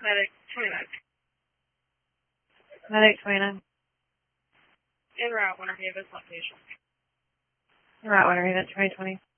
Medic 29. Medic 29. En route, Winter Haven, location. En route, Winter Haven 2020.